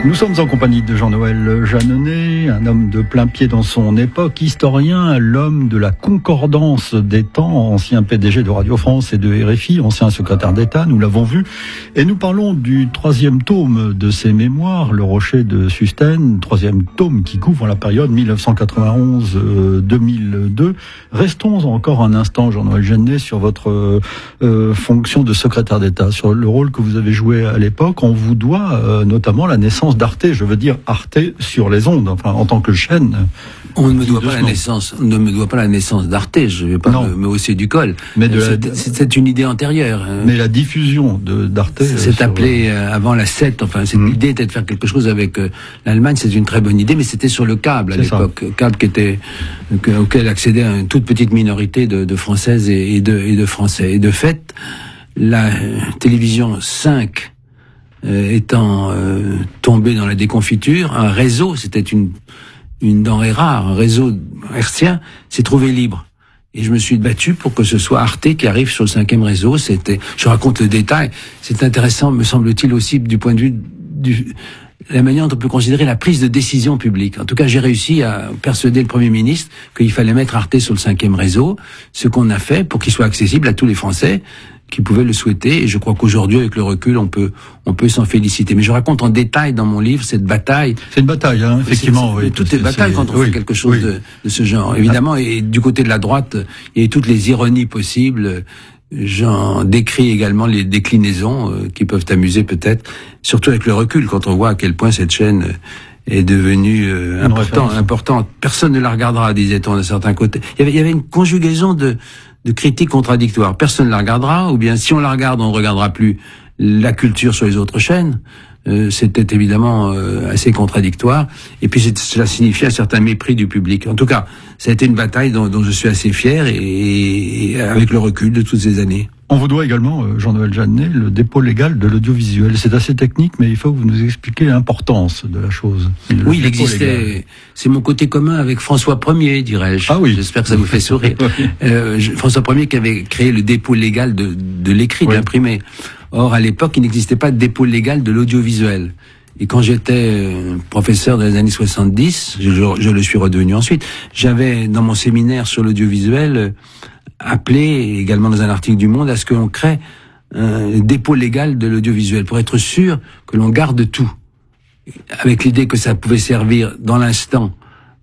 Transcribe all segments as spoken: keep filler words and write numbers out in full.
Nous sommes en compagnie de Jean-Noël Jeanneney, un homme de plein pied dans son époque, historien, l'homme de la concordance des temps, ancien P D G de Radio France et de R F I, ancien secrétaire d'État, nous l'avons vu. Et nous parlons du troisième tome de ses mémoires, Le Rocher de Sustène, troisième tome qui couvre la période mille neuf cent quatre-vingt-onze à deux mille deux. Restons encore un instant, Jean-Noël Jeanneney, sur votre euh, fonction de secrétaire d'État, sur le rôle que vous avez joué à l'époque. On vous doit euh, notamment la naissance d'Arte, je veux dire Arte sur les ondes, enfin en tant que chaîne. On ne me doit pas la naissance, on ne me doit pas la naissance d'Arte, je ne vais pas me, me hausser du col. Mais de c'est, la... c'est, c'est une idée antérieure. Mais la diffusion de, d'Arte... C'est sur... appelé euh, avant la sept, enfin cette mmh. idée était de faire quelque chose avec euh, l'Allemagne, c'est une très bonne idée, mais c'était sur le câble à c'est l'époque. Ça. Câble qui était, que, auquel accédait une toute petite minorité de, de Françaises et, et, de, et de Français. Et de fait, la euh, télévision cinq euh, étant euh, tombée dans la déconfiture, un réseau, c'était une... une denrée rare, un réseau hertzien, s'est trouvé libre. Et je me suis battu pour que ce soit Arte qui arrive sur le cinquième réseau. C'était, je raconte le détail. C'est intéressant, me semble-t-il aussi, du point de vue du, la manière dont on peut considérer la prise de décision publique. En tout cas, j'ai réussi à persuader le Premier ministre qu'il fallait mettre Arte sur le cinquième réseau, ce qu'on a fait pour qu'il soit accessible à tous les Français qui pouvaient le souhaiter, et je crois qu'aujourd'hui, avec le recul, on peut, on peut s'en féliciter. Mais je raconte en détail dans mon livre cette bataille. C'est une bataille, hein, effectivement. C'est, c'est, oui, tout est bataille quand on oui, fait quelque chose oui. de, de ce genre. Évidemment, et du côté de la droite, il y a toutes les ironies possibles. J'en décris également les déclinaisons euh, qui peuvent amuser peut-être, surtout avec le recul, quand on voit à quel point cette chaîne est devenue euh, importante, importante. Personne ne la regardera, disait-on de certains côtés. Il y avait, il y avait une conjugaison de de critiques contradictoires. Personne ne la regardera, ou bien si on la regarde, on ne regardera plus la culture sur les autres chaînes. Euh, c'était évidemment euh, assez contradictoire. Et puis cela signifiait un certain mépris du public. En tout cas, ça a été une bataille dont, dont je suis assez fier, et, et avec le recul de toutes ces années. On vous doit également, Jean-Noël Jeanneney, le dépôt légal de l'audiovisuel. C'est assez technique, mais il faut que vous nous expliquiez l'importance de la chose. Le oui, il existait. Légal. C'est mon côté commun avec François Ier, dirais-je. Ah oui. J'espère que ça vous fait sourire. oui. euh, François Ier qui avait créé le dépôt légal de, de l'écrit, oui. de l'imprimé. Or, à l'époque, il n'existait pas de dépôt légal de l'audiovisuel. Et quand j'étais professeur dans les années soixante-dix, je, je le suis redevenu ensuite, j'avais dans mon séminaire sur l'audiovisuel appelé, également dans un article du Monde, à ce que l'on crée un dépôt légal de l'audiovisuel pour être sûr que l'on garde tout, avec l'idée que ça pouvait servir dans l'instant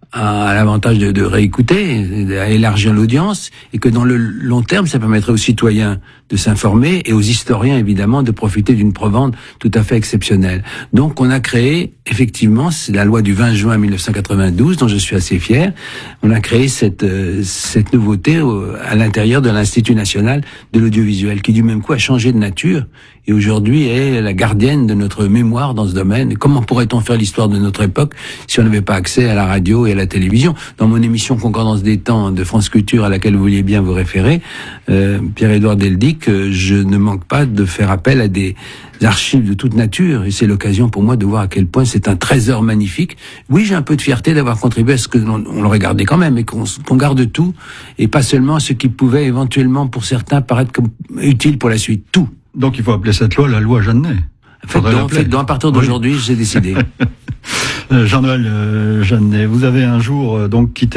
à l'avantage de, de réécouter, à élargir l'audience, et que dans le long terme, ça permettrait aux citoyens de s'informer et aux historiens, évidemment, de profiter d'une provende tout à fait exceptionnelle. Donc, on a créé, effectivement, c'est la loi du vingt juin mille neuf cent quatre-vingt-douze, dont je suis assez fier, on a créé cette, euh, cette nouveauté au, à l'intérieur de l'Institut national de l'audiovisuel, qui du même coup a changé de nature, et aujourd'hui est la gardienne de notre mémoire dans ce domaine. Et comment pourrait-on faire l'histoire de notre époque si on n'avait pas accès à la radio et à la télévision? Dans mon émission Concordance des temps de France Culture, à laquelle vous vouliez bien vous référer, euh, Pierre-Édouard Deldic, euh, je ne manque pas de faire appel à des archives de toute nature, et c'est l'occasion pour moi de voir à quel point c'est un trésor magnifique. Oui, j'ai un peu de fierté d'avoir contribué à ce que l'on on le regardait quand même, et qu'on, qu'on garde tout, et pas seulement ce qui pouvait éventuellement pour certains paraître comme utile pour la suite, tout. Donc il faut appeler cette loi la loi Jeanneney. Faites donc, faites donc, à partir d'aujourd'hui, oui. j'ai décidé. Jean-Noël Jeanneney, vous avez un jour donc quitté